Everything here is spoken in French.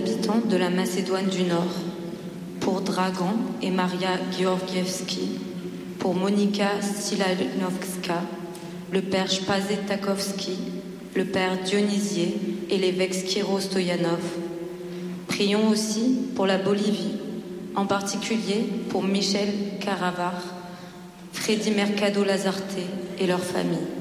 habitants de la Macédoine du Nord, pour Dragan et Maria Georgievski, pour Monika Stilanovska, le père Spazetakowski, le père Dionysier et l'évêque Skiro Stoyanov. Prions aussi pour la Bolivie, en particulier pour Michel Caravar, Freddy Mercado Lazarte et leurs familles.